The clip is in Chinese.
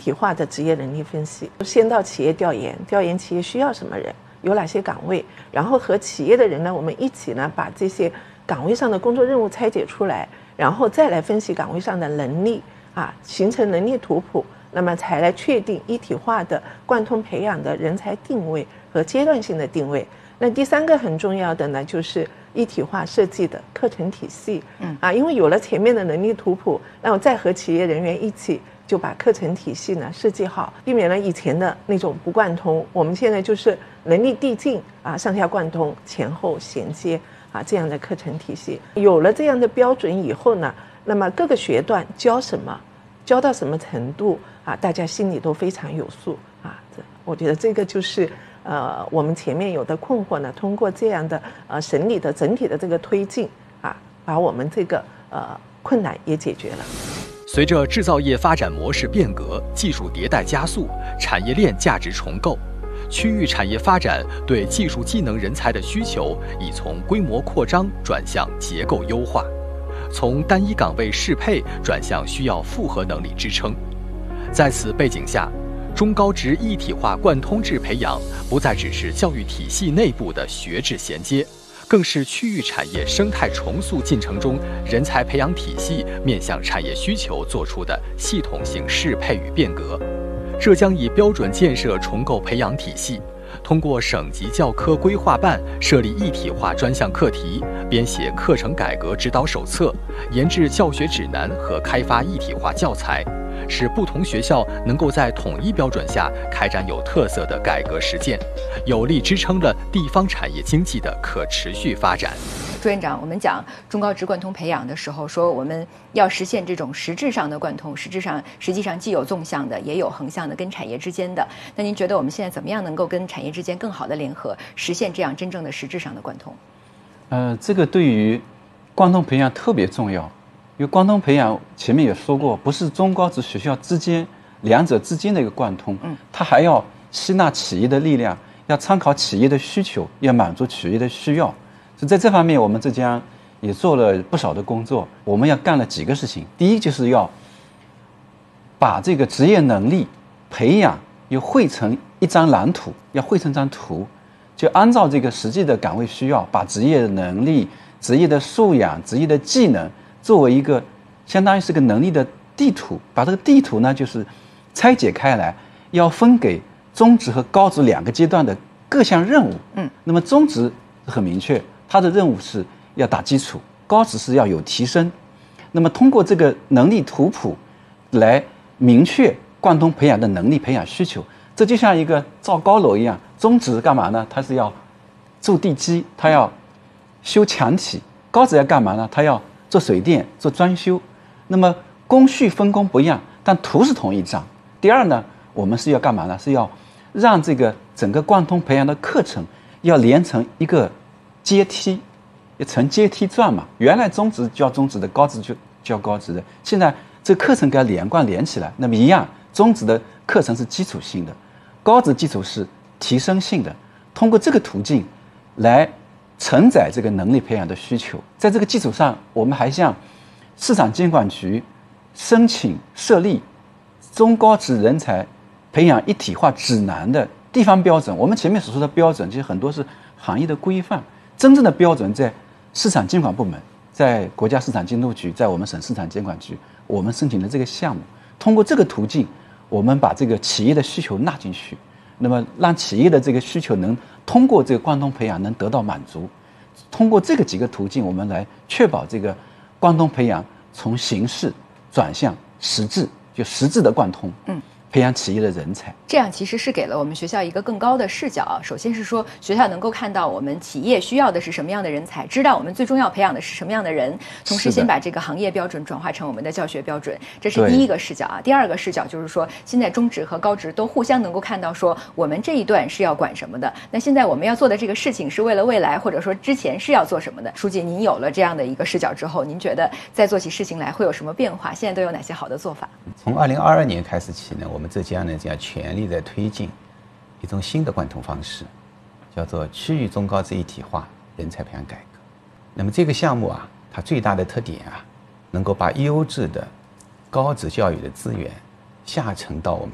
体化的职业能力分析。先到企业调研，调研企业需要什么人，有哪些岗位，然后和企业的人呢，我们一起呢把这些岗位上的工作任务拆解出来，然后再来分析岗位上的能力形成能力图谱，那么才来确定一体化的贯通培养的人才定位和阶段性的定位。那第三个很重要的呢，就是一体化设计的课程体系。因为有了前面的能力图谱，那我再和企业人员一起就把课程体系呢设计好，避免了以前的那种不贯通。我们现在就是能力递进上下贯通，前后衔接这样的课程体系。有了这样的标准以后呢，那么各个学段教什么，教到什么程度大家心里都非常有数我觉得这个就是我们前面有的困惑呢，通过这样的审理的整体的这个推进把我们这个困难也解决了。 随着制造业发展模式变革，技术迭代加速，产业链价值重构，区域产业发展对技术技能人才的需求已从规模扩张转向结构优化，从单一岗位适配转向需要复合能力支撑。在此背景下，中高职一体化贯通制培养不再只是教育体系内部的学制衔接，更是区域产业生态重塑进程中人才培养体系面向产业需求做出的系统性适配与变革。浙江以标准建设重构培养体系，通过省级教科规划办设立一体化专项课题，编写课程改革指导手册，研制教学指南和开发一体化教材，使不同学校能够在统一标准下开展有特色的改革实践，有力支撑了地方产业经济的可持续发展。 朱院长，我们讲中高职贯通培养的时候，说我们要实现这种实质上的贯通，实际上既有纵向的，也有横向的，跟产业之间的。那您觉得我们现在怎么样能够跟产业之间更好的联合，实现这样真正的实质上的贯通？ 这个对于贯通培养特别重要，因为贯通培养前面也说过，不是中高职学校之间两者之间的一个贯通，它还要吸纳企业的力量，要参考企业的需求，要满足企业的需要。所以在这方面，我们浙江也做了不少的工作。我们要干了几个事情，第一就是要把这个职业能力培养又绘成一张蓝图，要绘成一张图，就按照这个实际的岗位需要，把职业的能力、职业的素养、职业的技能作为一个相当于是个能力的地图，把这个地图呢就是拆解开来，要分给中职和高职两个阶段的各项任务。那么中职很明确，它的任务是要打基础，高职是要有提升。那么通过这个能力图谱来明确贯通培养的能力培养需求，这就像一个造高楼一样，中职干嘛呢？它是要筑地基，它要修墙体；高职要干嘛呢？它要做水电、做装修。那么工序分工不一样，但图是同一张。第二呢，我们是要干嘛呢？是要让这个整个贯通培养的课程要连成一个阶梯，要成阶梯状嘛。原来中职教中职的，高职就教高职的，现在这个课程给它连起来。那么一样，中职的课程是基础性的，高职基础是提升性的。通过这个途径来承载这个能力培养的需求。在这个基础上，我们还向市场监管局申请设立中高职人才培养一体化指南的地方标准。我们前面所说的标准，其实很多是行业的规范，真正的标准在市场监管部门，在国家市场监督局，在我们省市场监管局，我们申请的这个项目。通过这个途径，我们把这个企业的需求纳进去，那么让企业的这个需求能通过这个贯通培养能得到满足。通过这个几个途径，我们来确保这个贯通培养从形式转向实质，就实质的贯通。培养企业的人才， 这样其实是给了我们学校一个更高的视角。首先是说，学校能够看到我们企业需要的是什么样的人才，知道我们最终要培养的是什么样的人，同时先把这个行业标准转化成我们的教学标准，这是第一个视角啊。第二个视角就是说，现在中职和高职都互相能够看到说，我们这一段是要管什么的，那现在我们要做的这个事情是为了未来，或者说之前是要做什么的。书记，您有了这样的一个视角之后，您觉得再做起事情来会有什么变化？现在都有哪些好的做法？ 从2022年开始起呢，我们浙江呢将全力在推进一种新的贯通方式，叫做区域中高职一体化人才培养改革。那么这个项目啊，它最大的特点啊，能够把优质的高职教育的资源下沉到我们